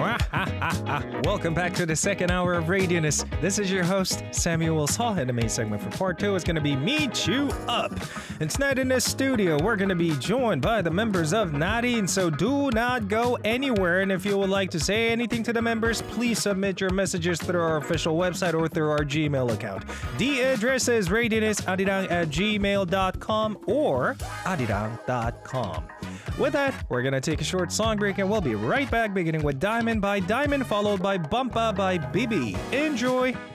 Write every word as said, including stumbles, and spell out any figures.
Welcome back to the second hour of Radioness. This is your host, Samuel Saw, and the main segment for part two is going to be Meet You Up. And tonight in the studio, we're going to be joined by the members of Naughty, and so do not go anywhere. And if you would like to say anything to the members, please submit your messages through our official website or through our Gmail account. The address is radionessadirang at gmail dot com or adirang dot com. With that, we're going to take a short song break and we'll be right back, beginning with Diamond by Diamond, followed by Bumpa by Bibi. Enjoy!